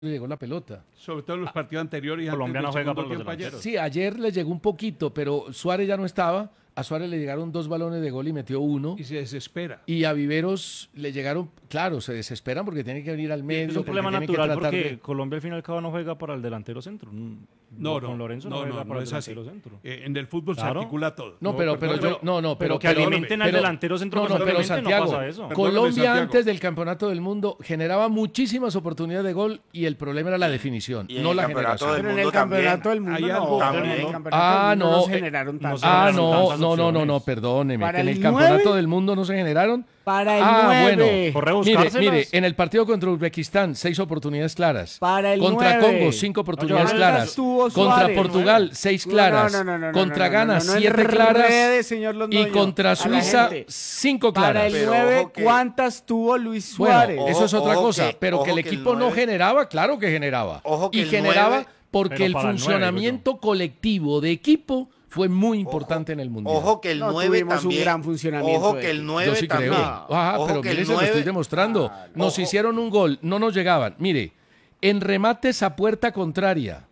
le llegó la pelota. Sobre todo en los partidos anteriores y Colombia antes no del juega segundo por los tiempo ayer. delanteros. Sí, ayer le llegó un poquito, pero Suárez ya no estaba. A Suárez le llegaron 2 balones de gol y metió 1. Y se desespera. Y a Viveros le llegaron, claro, se desesperan porque tiene que venir al medio. Es un problema tiene que natural tratar porque de- Colombia al fin y al cabo no juega para el delantero centro. Con Lorenzo no, juega para el es así. delantero centro. En el fútbol se Claro. articula todo. No, pero Pero que alimenten al delantero centro no, pero constantemente, Santiago, no pasa eso. Perdóname, Colombia Santiago. antes del campeonato del mundo generaba muchísimas oportunidades de gol y el problema era la definición, Y en no el la campeonato generación. del Pero en el mundo también. campeonato del mundo Hay no. algo también. En el campeonato Ah, del mundo no, se generaron tantas. Ah, generaron no, tantas opciones. perdóneme, Para que en el el campeonato 9, del mundo no se generaron. Para el bueno, 9. Por mire, rebuscárselas. en el partido contra Uzbekistán, 6 oportunidades claras. Para el Contra 9. Congo, 5 oportunidades ¿cuántas claras. tuvo Contra Suárez? Portugal, 6 claras. Contra Ghana, 7 enrede, claras. señor Y Londoño, contra a la Suiza, gente. 5 Para claras. el Pero 9, ojo que- ¿cuántas tuvo Luis Bueno, Suárez? eso es otra Ojo cosa, que- pero que ojo el que el equipo no 9 generaba, claro que generaba. Ojo que y el generaba 9 porque Pero el para el 9, funcionamiento colectivo de equipo fue muy importante en el Mundial. Ojo que el No 9 tuvimos un también. gran funcionamiento Ojo de que el equipo. 9 Yo sí también. creo. Ajá, Ojo pero que mire, el se lo estoy 9 demostrando. Nos ojo. hicieron un gol, no nos llegaban. Mire, en remates a puerta contraria,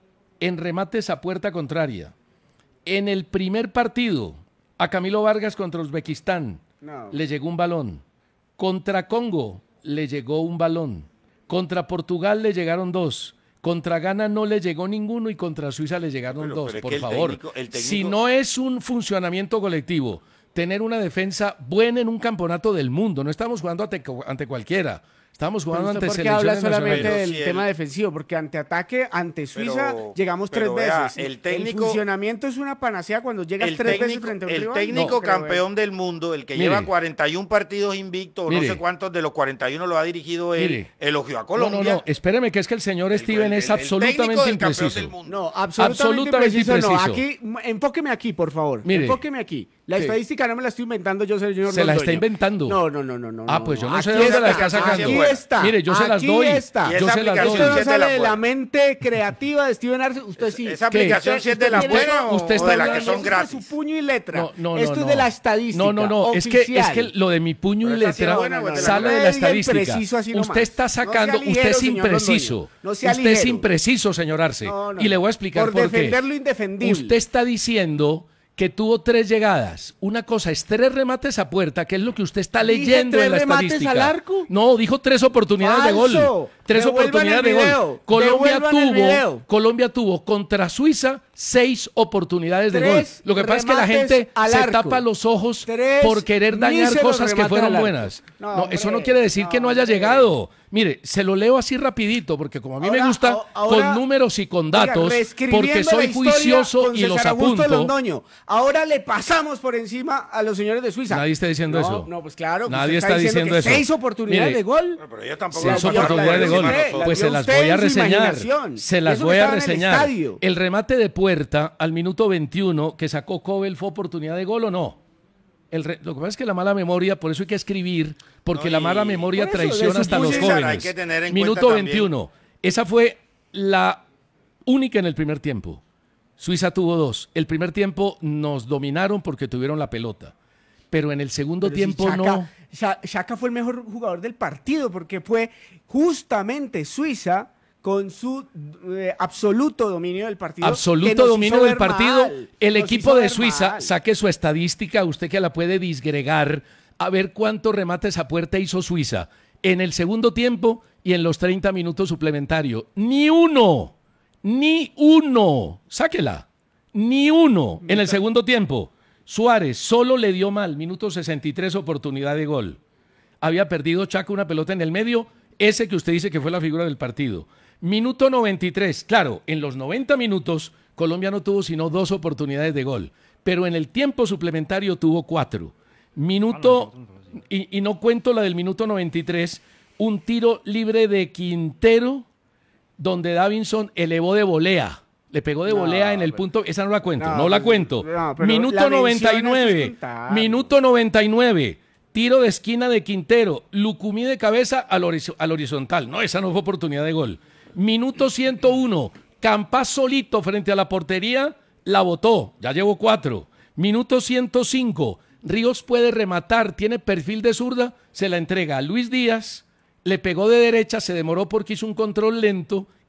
en el primer partido, a Camilo Vargas contra Uzbekistán, No. le llegó un balón. Contra Congo, le llegó un balón. Contra Portugal le llegaron 2. Contra Ghana no le llegó ninguno y contra Suiza le llegaron Pero 2, es por que el favor. técnico- Si no es un funcionamiento colectivo, tener una defensa buena en un campeonato del mundo, no estamos jugando ante cualquiera, estamos Pero jugando usted, ante ¿por qué habla selecciones solamente nacionales. Pero del si tema el- defensivo? Porque ante ataque, ante Suiza, Pero- llegamos 3 pero vea, veces. el técnico- funcionamiento es una panacea cuando llegas El 3 veces técnico, frente a un el rival. técnico No, creo, campeón del mundo, el que Mire. lleva 41 partidos invictos, no Mire. sé cuántos de los 41 lo ha dirigido él, Mire. elogió a No, Colombia. no, espéreme, que es que el señor Steven es técnico absolutamente del campeón impreciso. del mundo. No, absolutamente Absolutamente impreciso. No, impreciso. aquí, enfóqueme aquí, por favor. Mire. Enfóqueme aquí. La ¿Qué? estadística no me la estoy inventando yo, señor Se la está Londoño. inventando. No. Ah, pues yo no sé Aquí de dónde la está, está sacando. Aquí está. Mire, yo se las aquí doy. Está. Y Yo esa se las aplicación doy. Esto no sí es de sale la de la buena. mente creativa de Steven Arce. Usted sí. Esa aplicación Usted- sí es de la usted buena tiene- o, usted está o de la que hablando- son Eso es de gratis. su puño y letra. No, Esto no. es de la estadística. No, es que oficial. lo de mi puño y Pero esa sí es letra buena, güey, de la sale buena. de la No me diga estadística. impreciso así nomás. Usted está No sea sacando, usted ligero, es señor impreciso. Londoño. No sea Usted es ligero. impreciso, señor Arce. No, y le voy a explicar por por qué. defender lo indefendible. Usted está diciendo que tuvo 3 llegadas. Una cosa es 3 remates a puerta, que es lo que usted está ¿Dije leyendo 3 en la remates estadística. al arco? No, dijo 3 oportunidades de Falso. gol. 3 Devuelvan oportunidades el de video. gol. Colombia tuvo video. contra Suiza 6 oportunidades de gol. 3 Lo que pasa es que la remates gente al se arco. tapa los ojos 3 por querer dañar míseros cosas que remates fueron al arco. buenas. No, No, eso no hombre, quiere decir que no haya hombre. llegado. Mire, se lo leo así rapidito, porque como a mí me Ahora- gusta ahora- con números y con Oiga, datos, reescribiendo porque la soy historia juicioso con y los César Augusto apunto. Londoño. Ahora le pasamos por encima a los señores de Suiza. Nadie está diciendo No, eso. No, pues claro. que Nadie usted está diciendo que eso. 6 oportunidades Mire, de gol. Pero ellos tampoco 6 lo pasaron oportunidades de por gol. encima de Las nosotros. Pues se vio las usted voy a en su reseñar. imaginación. Se Y las eso voy que a estaba en el reseñar. estadio. El remate de puerta al minuto 21 que sacó Cobel fue oportunidad de gol o no. Lo que pasa es que la mala memoria, por eso hay que escribir, porque No, la y- mala memoria por eso, de traiciona su hasta a los César, hay jóvenes. que tener en Minuto cuenta también. 21. Esa fue la única en el primer tiempo. Suiza tuvo 2. El primer tiempo nos dominaron porque tuvieron la pelota. Pero en el segundo Pero tiempo si no. Xhaka fue el mejor jugador del partido porque fue justamente Suiza con su absoluto dominio del partido. que Absoluto nos dominio hizo del ver partido. mal, El nos equipo hizo de ver Suiza, mal. saque su estadística, usted que la puede disgregar, a ver cuántos remates a puerta hizo Suiza en el segundo tiempo y en los 30 minutos suplementarios. Ni uno. Sáquela. Ni uno en el segundo tiempo. Suárez solo le dio mal, minuto 63, oportunidad de gol. Había perdido Chaco una pelota en el medio, ese que usted dice que fue la figura del partido. Minuto 93, claro, en los 90 minutos Colombia no tuvo sino 2 oportunidades de gol, pero en el tiempo suplementario tuvo 4. Minuto, y no cuento la del minuto 93, un tiro libre de Quintero, donde Davinson elevó de volea. Le pegó de volea en el punto, esa no la cuento, no la cuento. no, pero Minuto la mención hay que 99, contarlo. minuto 99, tiro de esquina de Quintero, Lucumí de cabeza al horizontal. No, esa no fue oportunidad de gol. Minuto 101, Campas solito frente a la portería, la botó, ya llevo 4. Minuto 105, Ríos puede rematar, tiene perfil de zurda, se la entrega a Luis Díaz, le pegó de derecha, se demoró porque hizo un control lento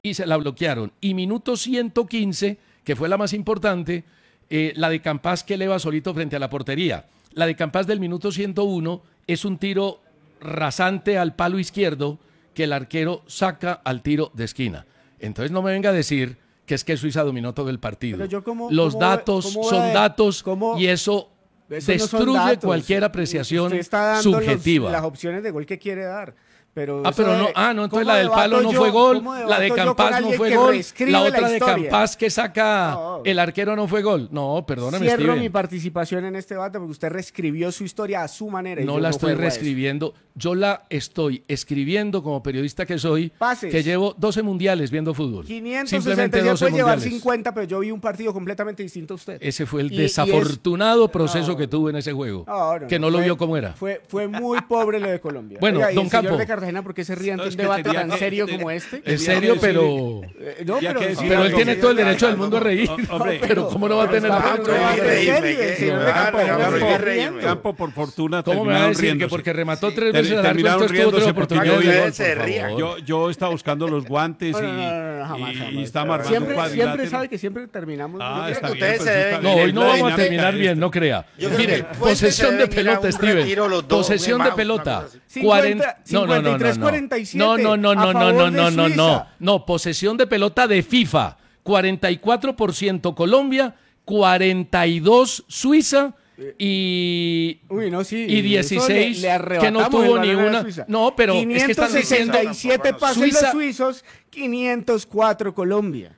y se la bloquearon. Y minuto 115, que fue la más importante, la de Campás que eleva solito frente a la portería. La de Campás del minuto 101 es un tiro rasante al palo izquierdo que el arquero saca al tiro de esquina. Entonces no me venga a decir que es que Suiza dominó todo el partido. Los datos son datos y eso destruye no son datos. Cualquier apreciación Usted está dando subjetiva. las opciones de gol que quiere dar. Pero no, entonces la del palo no fue gol, la de Campás no fue gol, la otra de Campás que saca el arquero no fue gol. No, perdóname, Cierro Steven. mi participación en este debate porque usted reescribió su historia a su manera. No la estoy reescribiendo, yo la estoy escribiendo como periodista que soy, que llevo 12 mundiales viendo fútbol. 560 puede llevar 50, pero yo vi un partido completamente distinto a usted. Ese fue el desafortunado proceso que tuve en ese juego, que no lo vio como era. Fue muy pobre lo de Colombia. Bueno, oiga, don Campo. ¿Por qué se ríe ante un debate tan serio como este? Es serio, pero él tiene todo el derecho del mundo a reír. Pero ¿cómo no va a tener Campo, por fortuna, ¿cómo me va a decir que porque remató 3 veces al arco entonces tuvo otra oportunidad? Yo estaba buscando los guantes y estaba armando un cuadrilátero. Siempre sabe que siempre terminamos. Está bien. No, hoy no vamos a terminar bien, no crea. Mire, posesión de pelota, Steven. Posesión de pelota. 47. No, posesión de pelota de FIFA. 44% Colombia, 42 Suiza y 16 que no tuvo ni una. No, pero 567 es que están diciendo pases los suizos, 504 Colombia.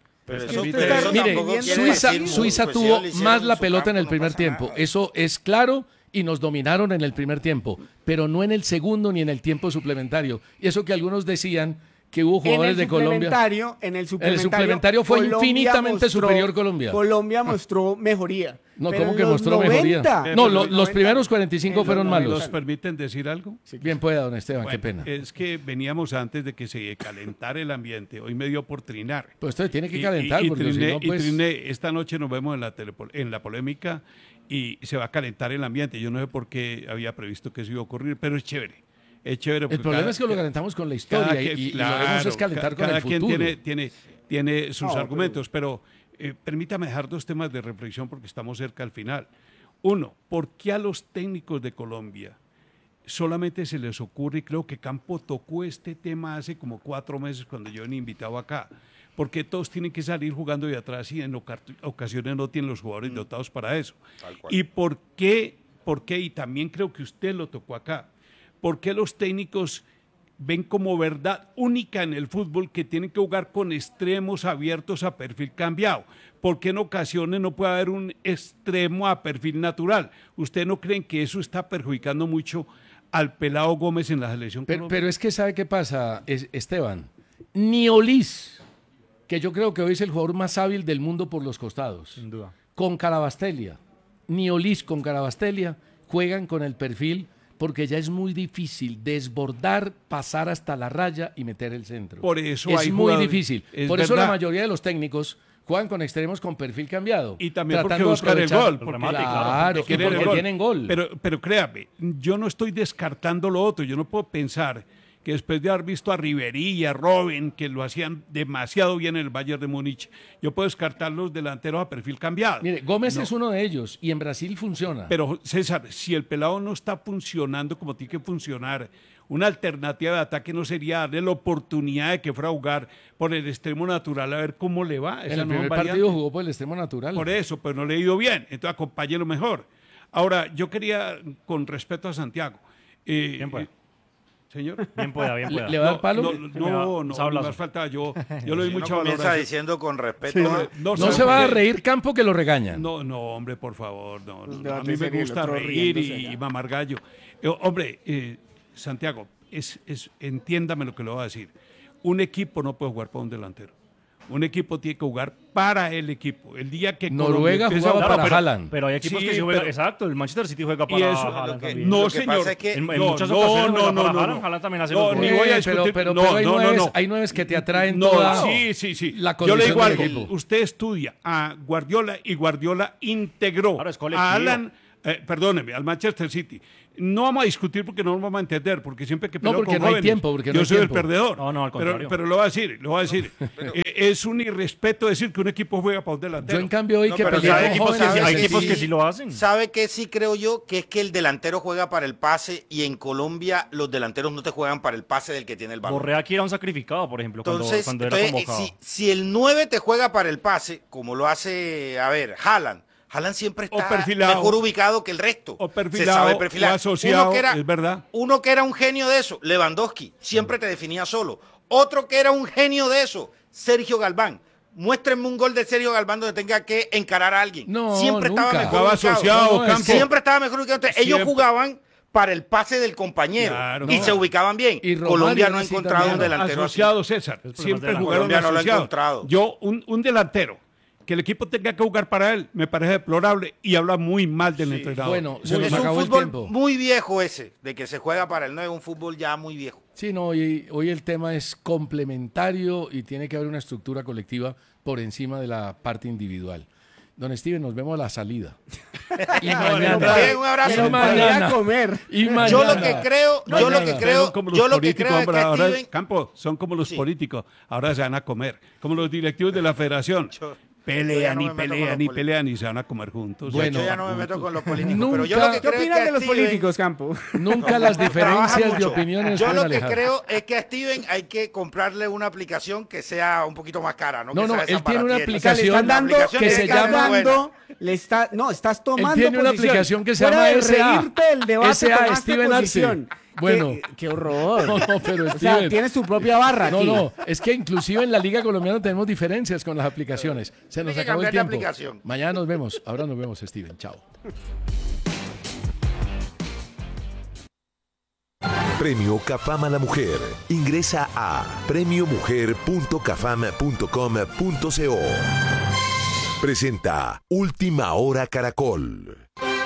Mire, Suiza tuvo más la pelota en el primer tiempo. Eso es claro. Y nos dominaron en el primer tiempo, pero no en el segundo ni en el tiempo suplementario. Y eso que algunos decían que hubo jugadores de Colombia. En el suplementario fue Colombia infinitamente superior Colombia. Colombia mostró mejoría. No, ¿cómo que mostró mejoría? No, los primeros 45 fueron malos. ¿Nos permiten decir algo? Bien pueda, don Esteban, qué pena. Es que veníamos antes de que se calentara el ambiente. Hoy me dio por trinar. Pues usted tiene que calentar. Porque si no, pues... triné. Esta noche nos vemos en la polémica y se va a calentar el ambiente. Yo no sé por qué había previsto que eso iba a ocurrir, pero es chévere. Es chévere. El problema es que lo calentamos con la historia y lo debemos es calentar con el futuro. Cada quien tiene sus argumentos, pero permítame dejar 2 temas de reflexión porque estamos cerca al final. Uno, ¿por qué a los técnicos de Colombia solamente se les ocurre, y creo que Campo tocó este tema hace como 4 meses cuando yo venía invitado acá, porque todos tienen que salir jugando de atrás y en ocasiones no tienen los jugadores dotados para eso? ¿Y por qué? Y también creo que usted lo tocó acá. ¿Por qué los técnicos ven como verdad única en el fútbol que tienen que jugar con extremos abiertos a perfil cambiado? ¿Por qué en ocasiones no puede haber un extremo a perfil natural? ¿Usted no creen que eso está perjudicando mucho al pelado Gómez en la selección colombiana? Pero es que ¿sabe qué pasa, Esteban? Ni Olís, que yo creo que hoy es el jugador más hábil del mundo por los costados, sin duda, con Carabastelia, ni Olís con Carabastelia juegan con el perfil porque ya es muy difícil desbordar, pasar hasta la raya y meter el centro. Por eso es hay muy jugadores, difícil. Por eso la mayoría de los técnicos juegan con extremos con perfil cambiado. Y también porque buscan el gol. Porque tienen gol. Pero créame, yo no estoy descartando lo otro. Yo no puedo pensar que después de haber visto a Ribery y a Robben, que lo hacían demasiado bien en el Bayern de Múnich, yo puedo descartar los delanteros a perfil cambiado. Mire, Gómez es uno de ellos y en Brasil funciona. Pero César, si el pelado no está funcionando como tiene que funcionar, una alternativa de ataque no sería darle la oportunidad de que fuera a jugar por el extremo natural a ver cómo le va. En el primer partido jugó por el extremo natural. Por eso, pero no le ha ido bien, entonces acompáñelo mejor. Ahora, yo quería, con respeto a Santiago... Bien, pues. Señor. Bien pueda. ¿Le va a dar palo? No, más falta. Yo le doy mucho valor. Comienza diciendo con respeto. No se va a reír Campo que lo regañan. No, hombre, por favor. No. A mí me gusta reír y mamar gallo. Hombre, Santiago, entiéndame lo que le voy a decir. Un equipo no puede jugar para un delantero. Un equipo tiene que jugar para el equipo. El día que Noruega jugaba para Haaland. Pero hay equipos que sí juegan. Exacto, el Manchester City juega para Haaland también. No, señor. En muchas ocasiones juega para Haaland. Haaland también hace los goles. Ni voy a discutir. Pero hay nueves que te atraen toda la condición. Yo le digo algo. Equipo. Usted estudia a Guardiola y Guardiola integró a perdóneme, al Manchester City. No vamos a discutir porque no nos vamos a entender, porque siempre que peleo con no hay jóvenes, tiempo, porque yo no hay soy tiempo. el perdedor. No, al contrario. Pero lo voy a decir. Es un irrespeto decir que un equipo juega para un delantero. Yo en cambio hoy que pero peleé hay con jóvenes, hay que equipos sí. que sí lo hacen. ¿Sabe qué sí creo yo? Que es que el delantero juega para el pase y en Colombia los delanteros no te juegan para el pase del que tiene el balón. Borré aquí era un sacrificado, por ejemplo, Entonces, cuando era convocado. si el 9 te juega para el pase, como lo hace, Haaland siempre está mejor ubicado que el resto. O perfilado, se sabe perfilar. o asociado, es verdad. Uno que era un genio de eso, Lewandowski, siempre te definía solo. Otro que era un genio de eso, Sergio Galván. Muéstrenme un gol de Sergio Galván donde tenga que encarar a alguien. No, siempre nunca. estaba mejor Estaba ubicado. asociado, Campo. Siempre estaba mejor ubicado. Entonces, ellos Siempre. jugaban para el pase del compañero Claro, y no. se ubicaban bien. Y Romario Colombia no ha así encontrado también. un delantero así. Asociado, César. Es Siempre problema de jugaron Colombia, no lo ha asociados. encontrado. Yo, un delantero, que el equipo tenga que jugar para él, me parece deplorable y habla muy mal del entrenador. Bueno, se Es nos un acabó el fútbol tiempo. muy viejo ese, de que se juega para el 9, un fútbol ya muy viejo. Sí, no, hoy el tema es complementario y tiene que haber una estructura colectiva por encima de la parte individual. Don Steven, nos vemos a la salida. Y mañana. Bien, un abrazo. Y mañana. a comer. Y mañana. Yo lo que creo, Son como los políticos, es hombre, que ahora, Steven, Campo, son como los Sí. políticos, ahora se van a comer, como los directivos de la federación. yo Pelean ya no y me meto con pelean los y políticos. pelean y se van a comer juntos. Bueno, yo ya no me meto con los políticos, Nunca- pero yo lo que ¿Qué creo es opinas que de a los Steven- políticos, Campo? Nunca las trabaja diferencias de mucho. opiniones Yo pueden lo que alejar. creo es que a Steven hay que comprarle una aplicación que sea un poquito más cara, ¿no? No, que no, sea él tiene una desbaratita. O sea, le aplicación están dando, aplicación que le se están llama- dando, estás tomando Él tiene una posición. aplicación que se Fuera llama de SA. reírte del debate, SA, tomaste Steven Arce. posición. Bueno. Qué horror. No, pero O sea, Steven. tienes tu propia barra No, aquí. no, es que inclusive en la Liga Colombiana tenemos diferencias con las aplicaciones. Se nos Hay que acabó el cambiar de tiempo. aplicación. Mañana nos vemos. Ahora nos vemos, Steven. Chao. Premio Cafam a la Mujer. Ingresa a premiomujer.cafam.com.co. Presenta Última Hora Caracol.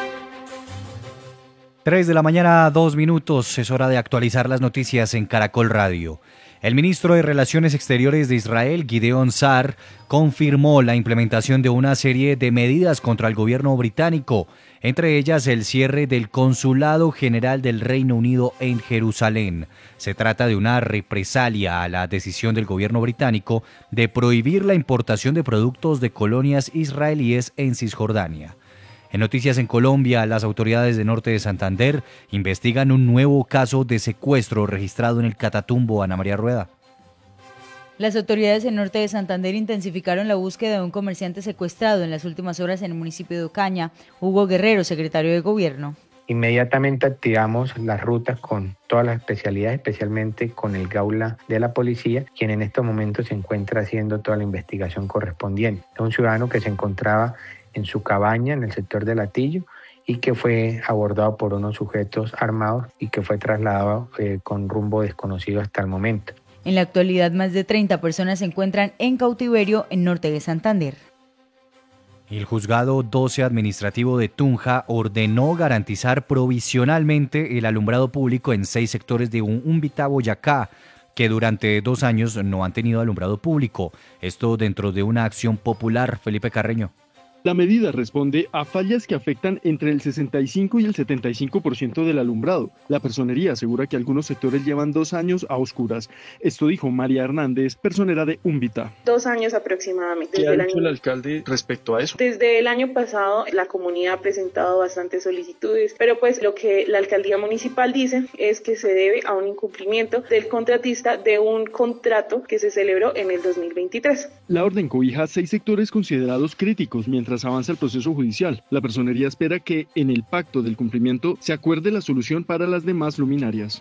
3 de la mañana, 2 minutos. Es hora de actualizar las noticias en Caracol Radio. El ministro de Relaciones Exteriores de Israel, Gideon Sa'ar, confirmó la implementación de una serie de medidas contra el gobierno británico, entre ellas el cierre del Consulado General del Reino Unido en Jerusalén. Se trata de una represalia a la decisión del gobierno británico de prohibir la importación de productos de colonias israelíes en Cisjordania. En noticias en Colombia, las autoridades de Norte de Santander investigan un nuevo caso de secuestro registrado en el Catatumbo. Ana María Rueda. Las autoridades en Norte de Santander intensificaron la búsqueda de un comerciante secuestrado en las últimas horas en el municipio de Ocaña. Hugo Guerrero, secretario de Gobierno. Inmediatamente activamos las rutas con todas las especialidades, especialmente con el Gaula de la policía, quien en estos momentos se encuentra haciendo toda la investigación correspondiente. Es un ciudadano que se encontraba en su cabaña en el sector de Latillo y que fue abordado por unos sujetos armados y que fue trasladado con rumbo desconocido hasta el momento. En la actualidad, más de 30 personas se encuentran en cautiverio en Norte de Santander. El juzgado 12 administrativo de Tunja ordenó garantizar provisionalmente el alumbrado público en 6 sectores de Umbita, Boyacá, que durante 2 años no han tenido alumbrado público. Esto dentro de una acción popular. Felipe Carreño. La medida responde a fallas que afectan entre el 65 y el 75% del alumbrado. La personería asegura que algunos sectores llevan 2 años a oscuras. Esto dijo María Hernández, personera de Umbita. 2 años aproximadamente. ¿Qué ha dicho el alcalde respecto a eso? Desde el año pasado la comunidad ha presentado bastantes solicitudes, pero pues lo que la alcaldía municipal dice es que se debe a un incumplimiento del contratista de un contrato que se celebró en el 2023. La orden cobija 6 sectores considerados críticos mientras avanza el proceso judicial. La personería espera que en el pacto del cumplimiento se acuerde la solución para las demás luminarias.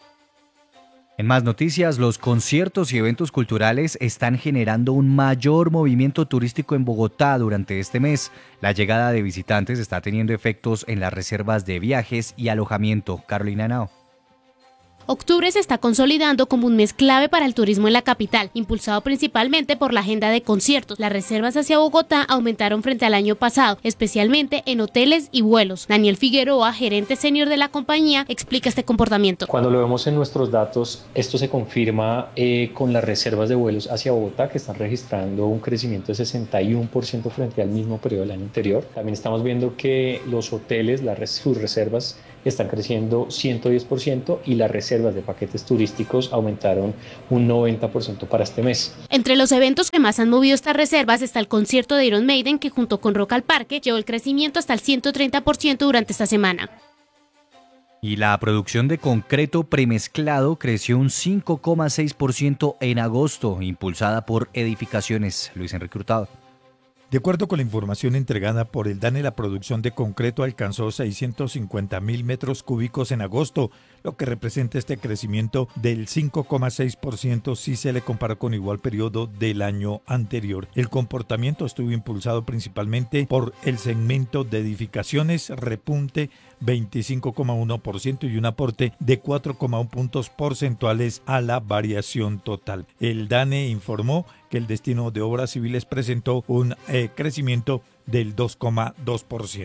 En más noticias, los conciertos y eventos culturales están generando un mayor movimiento turístico en Bogotá durante este mes. La llegada de visitantes está teniendo efectos en las reservas de viajes y alojamiento. Carolina Henao. Octubre se está consolidando como un mes clave para el turismo en la capital, impulsado principalmente por la agenda de conciertos. Las reservas hacia Bogotá aumentaron frente al año pasado, especialmente en hoteles y vuelos. Daniel Figueroa, gerente senior de la compañía, explica este comportamiento. Cuando lo vemos en nuestros datos, esto se confirma con las reservas de vuelos hacia Bogotá, que están registrando un crecimiento de 61% frente al mismo periodo del año anterior. También estamos viendo que los hoteles, sus reservas, están creciendo 110% y las reservas de paquetes turísticos aumentaron un 90% para este mes. Entre los eventos que más han movido estas reservas está el concierto de Iron Maiden, que junto con Rock al Parque llevó el crecimiento hasta el 130% durante esta semana. Y la producción de concreto premezclado creció un 5,6% en agosto, impulsada por edificaciones. Luis Enrique Hurtado. De acuerdo con la información entregada por el DANE, la producción de concreto alcanzó 650.000 metros cúbicos en agosto, lo que representa este crecimiento del 5,6% si se le compara con igual periodo del año anterior. El comportamiento estuvo impulsado principalmente por el segmento de edificaciones, repunte 25,1% y un aporte de 4,1 puntos porcentuales a la variación total. El DANE informó que el destino de obras civiles presentó un crecimiento del 2,2%.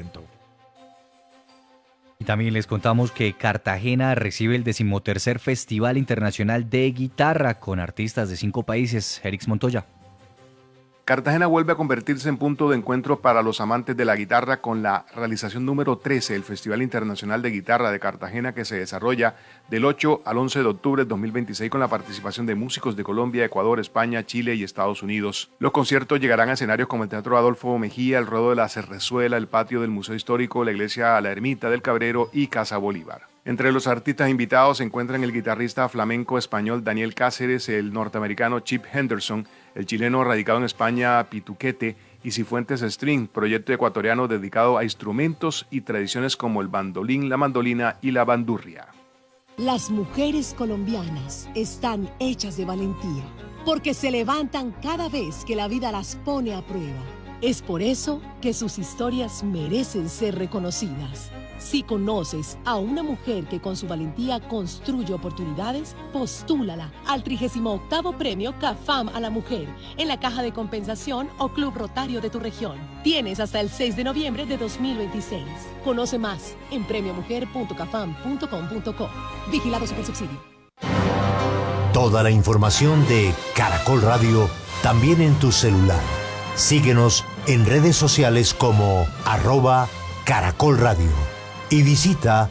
Y también les contamos que Cartagena recibe el 13º Festival Internacional de Guitarra con artistas de 5 países. Erix Montoya. Cartagena vuelve a convertirse en punto de encuentro para los amantes de la guitarra con la realización número 13 del Festival Internacional de Guitarra de Cartagena, que se desarrolla del 8 al 11 de octubre de 2026 con la participación de músicos de Colombia, Ecuador, España, Chile y Estados Unidos. Los conciertos llegarán a escenarios como el Teatro Adolfo Mejía, el Ruedo de la Cerrezuela, el patio del Museo Histórico, la Iglesia La Ermita del Cabrero y Casa Bolívar. Entre los artistas invitados se encuentran el guitarrista flamenco español Daniel Cáceres, el norteamericano Chip Henderson, el chileno radicado en España Pituquete y Cifuentes String, proyecto ecuatoriano dedicado a instrumentos y tradiciones como el bandolín, la mandolina y la bandurria. Las mujeres colombianas están hechas de valentía, porque se levantan cada vez que la vida las pone a prueba. Es por eso que sus historias merecen ser reconocidas. Si conoces a una mujer que con su valentía construye oportunidades, postúlala al 38º Premio CAFAM a la Mujer en la Caja de Compensación o Club Rotario de tu región. Tienes hasta el 6 de noviembre de 2026. Conoce más en premiomujer.cafam.com.co. Vigilado Supersubsidio. Toda la información de Caracol Radio también en tu celular. Síguenos en redes sociales como @Caracol Radio. Y visita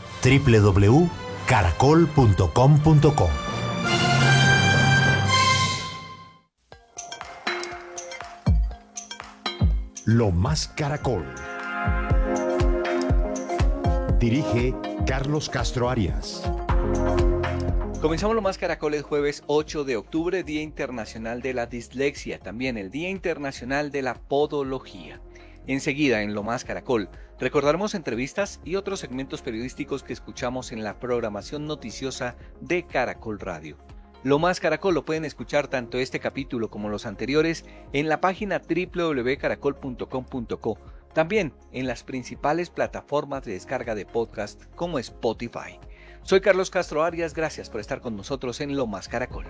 www.caracol.com.co. Lo Más Caracol. Dirige Carlos Castro Arias. Comenzamos Lo Más Caracol el jueves 8 de octubre, Día Internacional de la Dislexia, también el Día Internacional de la Podología. Enseguida, en Lo Más Caracol, recordaremos entrevistas y otros segmentos periodísticos que escuchamos en la programación noticiosa de Caracol Radio. Lo Más Caracol lo pueden escuchar tanto este capítulo como los anteriores en la página www.caracol.com.co, también en las principales plataformas de descarga de podcast como Spotify. Soy Carlos Castro Arias, gracias por estar con nosotros en Lo Más Caracol.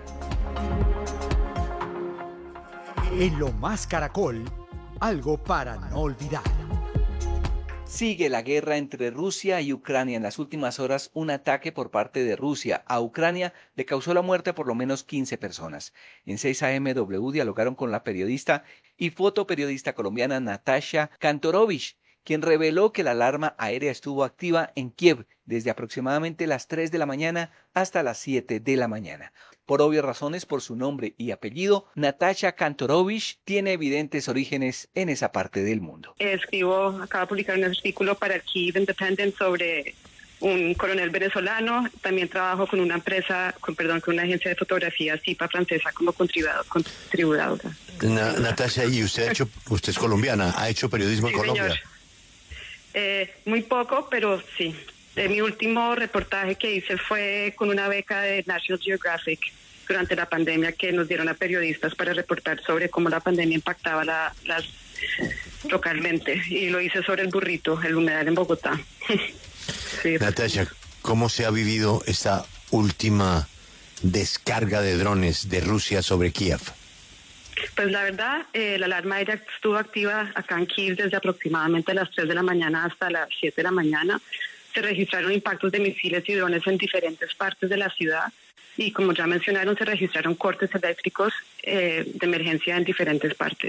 En Lo Más Caracol, algo para no olvidar. Sigue la guerra entre Rusia y Ucrania. En las últimas horas, un ataque por parte de Rusia a Ucrania le causó la muerte a por lo menos 15 personas. En 6 AM W dialogaron con la periodista y fotoperiodista colombiana Natasha Kantorovich, quien reveló que la alarma aérea estuvo activa en Kiev desde aproximadamente las 3 de la mañana hasta las 7 de la mañana. Por obvias razones, por su nombre y apellido, Natasha Kantorovich tiene evidentes orígenes en esa parte del mundo. Acabo de publicar un artículo para Kiev Independent sobre un coronel venezolano. También trabajo con una empresa, con una agencia de fotografía CIPA francesa como contribuidora. Natasha, y usted es colombiana, ¿ha hecho periodismo en Colombia? Muy poco, pero sí. Mi último reportaje que hice fue con una beca de National Geographic durante la pandemia que nos dieron a periodistas para reportar sobre cómo la pandemia impactaba localmente. Y lo hice sobre el burrito, el humedal en Bogotá. Sí. Natasha, ¿cómo se ha vivido esta última descarga de drones de Rusia sobre Kiev? Pues la verdad, la alarma ella estuvo activa acá en Kiev desde aproximadamente las 3 de la mañana hasta las 7 de la mañana. Se registraron impactos de misiles y drones en diferentes partes de la ciudad y, como ya mencionaron, se registraron cortes eléctricos de emergencia en diferentes partes.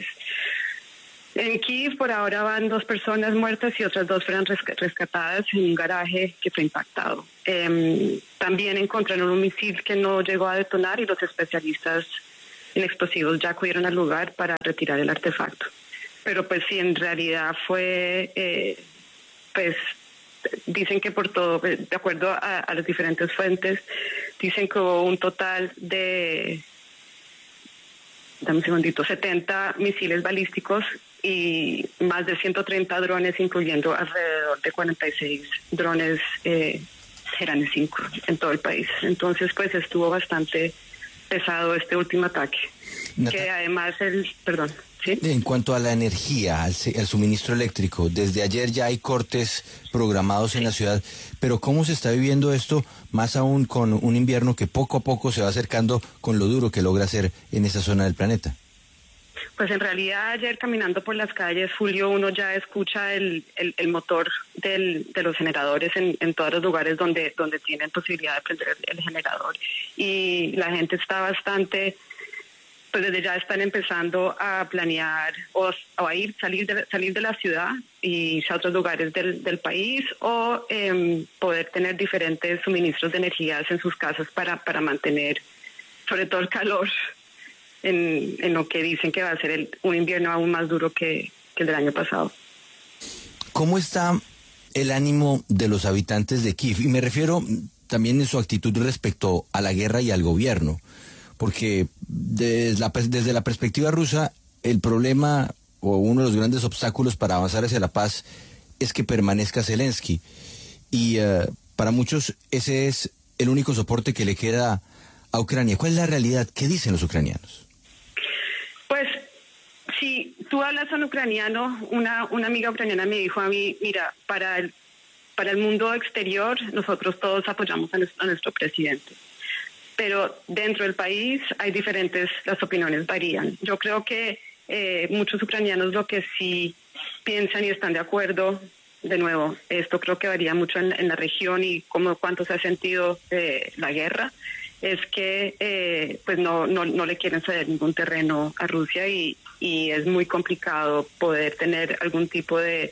En Kiev por ahora van 2 personas muertas y otras 2 fueron rescatadas en un garaje que fue impactado. También encontraron un misil que no llegó a detonar y los especialistas en explosivos ya acudieron al lugar para retirar el artefacto. Pero pues sí, en realidad fue, pues dicen que por todo, de acuerdo a las diferentes fuentes, dicen que hubo un total de, dame un segundito, 70 misiles balísticos y más de 130 drones, incluyendo alrededor de 46 drones Herane 5 en todo el país. Entonces pues estuvo bastante pesado este último ataque, que además perdón, ¿sí? En cuanto a la energía, al suministro eléctrico, desde ayer ya hay cortes programados en la ciudad, pero ¿cómo se está viviendo esto, más aún con un invierno que poco a poco se va acercando con lo duro que logra ser en esa zona del planeta? Pues en realidad ayer caminando por las calles, Julio, uno ya escucha el motor de los generadores en todos los lugares donde tienen posibilidad de prender el generador. Y la gente está bastante, pues desde ya están empezando a planear o a salir de la ciudad y irse a otros lugares del país o poder tener diferentes suministros de energías en sus casas para mantener sobre todo el calor en lo que dicen que va a ser un invierno aún más duro que el del año pasado. ¿Cómo está el ánimo de los habitantes de Kiev? Y me refiero también en su actitud respecto a la guerra y al gobierno, porque desde la perspectiva rusa, el problema o uno de los grandes obstáculos para avanzar hacia la paz es que permanezca Zelensky. Y para muchos ese es el único soporte que le queda a Ucrania. ¿Cuál es la realidad? ¿Qué dicen los ucranianos? Pues, si tú hablas en ucraniano, una amiga ucraniana me dijo a mí, mira, para el mundo exterior nosotros todos apoyamos a nuestro presidente, pero dentro del país hay las opiniones varían. Yo creo que muchos ucranianos lo que sí piensan y están de acuerdo, de nuevo, esto creo que varía mucho en la región y cuánto se ha sentido la guerra, es que pues no le quieren ceder ningún terreno a Rusia y es muy complicado poder tener algún tipo de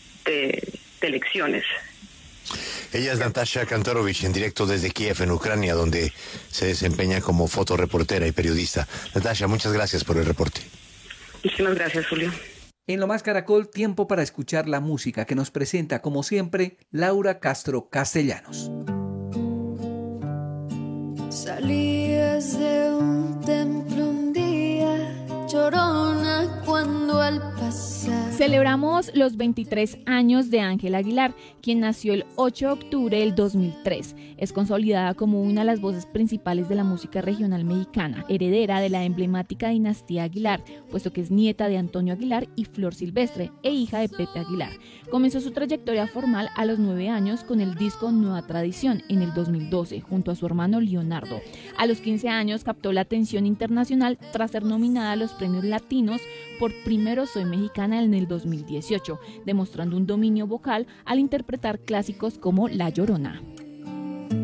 elecciones. Ella es Natasha Kantorovich, en directo desde Kiev, en Ucrania, donde se desempeña como fotoreportera y periodista. Natasha, muchas gracias por el reporte. Muchísimas gracias, Julio. En Lo Más Caracol, tiempo para escuchar la música que nos presenta, como siempre, Laura Castro Castellanos. Salías de un templo un día, llorona, cuando al pasar. Celebramos los 23 años de Ángela Aguilar, quien nació el 8 de octubre del 2003. Es consolidada como una de las voces principales de la música regional mexicana, heredera de la emblemática dinastía Aguilar, puesto que es nieta de Antonio Aguilar y Flor Silvestre e hija de Pepe Aguilar. Comenzó su trayectoria formal a los 9 años con el disco Nueva Tradición en el 2012, junto a su hermano Leonardo. A los 15 años captó la atención internacional tras ser nominada a los premios latinos por Primero Soy Mexicana en el 2018, demostrando un dominio vocal al interpretar clásicos como La Llorona.